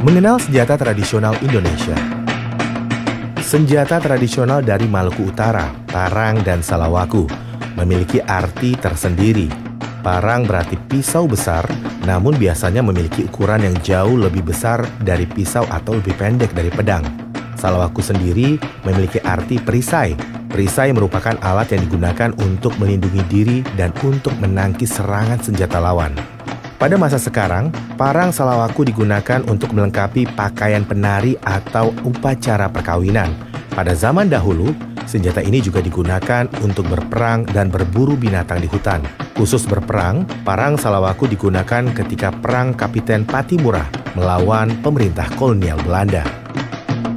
Mengenal senjata tradisional Indonesia. Senjata tradisional dari Maluku Utara, parang dan salawaku, memiliki arti tersendiri. Parang berarti pisau besar, namun biasanya memiliki ukuran yang jauh lebih besar dari pisau atau lebih pendek dari pedang. Salawaku sendiri memiliki arti perisai. Perisai merupakan alat yang digunakan untuk melindungi diri dan untuk menangkis serangan senjata lawan. Pada masa sekarang, parang salawaku digunakan untuk melengkapi pakaian penari atau upacara perkawinan. Pada zaman dahulu, senjata ini juga digunakan untuk berperang dan berburu binatang di hutan. Khusus berperang, parang salawaku digunakan ketika Perang Kapiten Patimura melawan pemerintah kolonial Belanda.